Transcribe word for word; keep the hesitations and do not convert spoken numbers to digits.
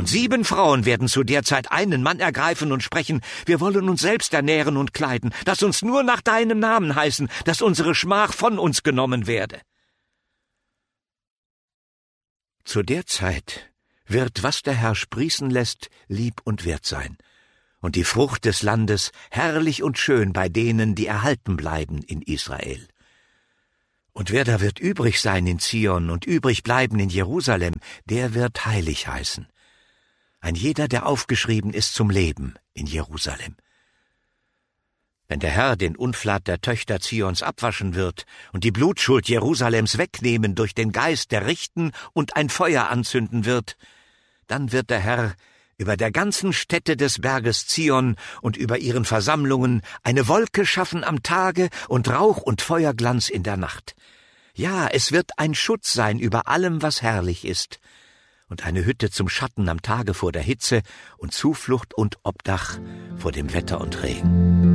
sieben Frauen werden zu der Zeit einen Mann ergreifen und sprechen: Wir wollen uns selbst ernähren und kleiden. Lass uns nur nach deinem Namen heißen, dass unsere Schmach von uns genommen werde. Zu der Zeit wird, was der Herr sprießen lässt, lieb und wert sein, und die Frucht des Landes herrlich und schön bei denen, die erhalten bleiben in Israel. Und wer da wird übrig sein in Zion und übrig bleiben in Jerusalem, der wird heilig heißen. Ein jeder, der aufgeschrieben ist zum Leben in Jerusalem. Wenn der Herr den Unflat der Töchter Zions abwaschen wird und die Blutschuld Jerusalems wegnehmen durch den Geist, der richten und ein Feuer anzünden wird, dann wird der Herr über der ganzen Stätte des Berges Zion und über ihren Versammlungen eine Wolke schaffen am Tage und Rauch und Feuerglanz in der Nacht. Ja, es wird ein Schutz sein über allem, was herrlich ist, und eine Hütte zum Schatten am Tage vor der Hitze und Zuflucht und Obdach vor dem Wetter und Regen.